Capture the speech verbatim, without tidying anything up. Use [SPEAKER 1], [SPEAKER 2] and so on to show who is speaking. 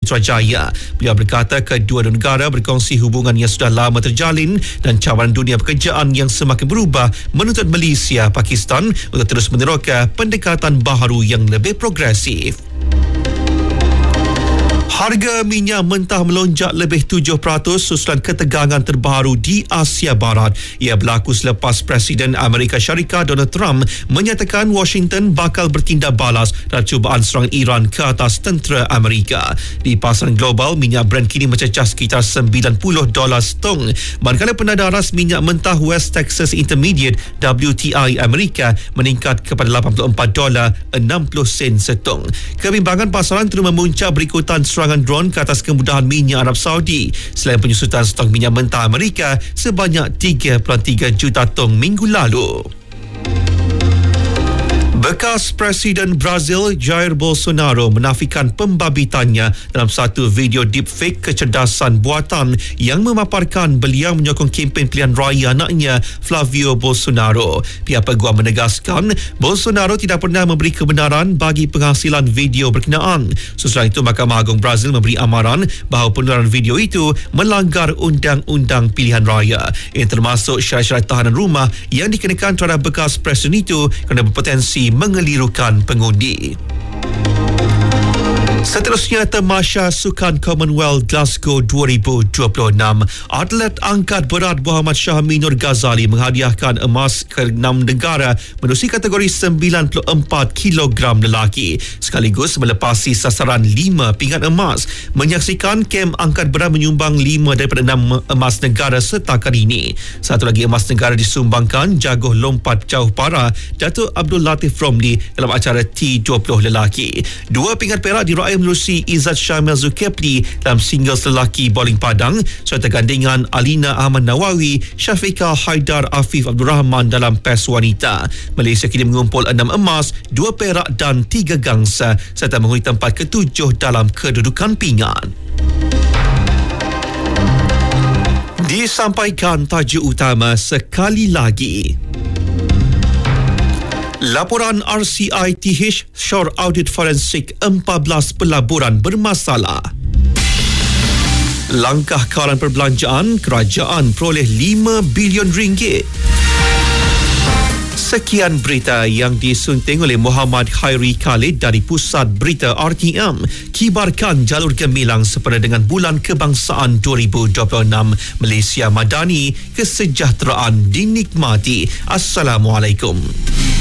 [SPEAKER 1] Putrajaya. Beliau berkata kedua negara berkongsi hubungan yang sudah lama terjalin dan cabaran dunia pekerjaan yang semakin berubah menuntut Malaysia, Pakistan untuk terus meneroka pendekatan baharu yang lebih progresif. Harga minyak mentah melonjak lebih tujuh peratus susulan ketegangan terbaru di Asia Barat. Ia berlaku selepas Presiden Amerika Syarikat Donald Trump menyatakan Washington bakal bertindak balas dalam cubaan serangan Iran ke atas tentera Amerika. Di pasaran global, minyak Brent kini mencecah sekitar sembilan puluh dolar setong, manakala penada ras minyak mentah West Texas Intermediate W T I Amerika meningkat kepada lapan puluh empat dolar enam puluh sen setong. Kebimbangan pasaran terus memuncak berikutan serangan drone ke atas kemudahan minyak Arab Saudi selain penyusutan stok minyak mentah Amerika sebanyak tiga puluh tiga juta tong minggu lalu. Bekas Presiden Brazil Jair Bolsonaro menafikan pembabitannya dalam satu video deepfake kecerdasan buatan yang memaparkan beliau menyokong kempen pilihan raya anaknya Flavio Bolsonaro. Pihak peguam menegaskan Bolsonaro tidak pernah memberi kebenaran bagi penghasilan video berkenaan. Sesudah itu, Mahkamah Agung Brazil memberi amaran bahawa penularan video itu melanggar undang-undang pilihan raya, yang termasuk syarat-syarat tahanan rumah yang dikenakan terhadap bekas presiden itu kerana berpotensi mengelirukan pengundi. Seterusnya, Tamasya Sukan Commonwealth Glasgow dua ribu dua puluh enam. Atlet angkat berat Muhammad Syahmi Nur Ghazali menghadiahkan emas ke enam negara menerusi kategori sembilan puluh empat kilogram lelaki, sekaligus melepasi sasaran lima pinggan emas. Menyaksikan kem angkat berat menyumbang lima daripada enam emas negara setakat ini. Satu lagi emas negara disumbangkan jaguh lompat jauh para Datuk Abdul Latif Romli dalam acara T dua puluh lelaki. Dua pinggan perak diraih menerusi Izzat Syamil Zulkifli dalam singles lelaki bowling padang, serta gandingan Alina Ahmad Nawawi, Syafiqah Haidar Afif Abdul Rahman dalam pes wanita. Malaysia kini mengumpul enam emas, dua perak dan tiga gangsa, serta menghuni tempat ketujuh dalam kedudukan pinggan. Disampaikan tajuk utama sekali lagi. Laporan R C I T H Shore Audit Forensik empat belas pelaburan bermasalah. Langkah kawalan perbelanjaan, kerajaan peroleh lima bilion ringgit. Sekian berita yang disunting oleh Muhammad Khairi Khalid dari Pusat Berita R T M. Kibarkan jalur gemilang sempena dengan Bulan Kebangsaan dua ribu dua puluh enam. Malaysia Madani, kesejahteraan dinikmati. Assalamualaikum.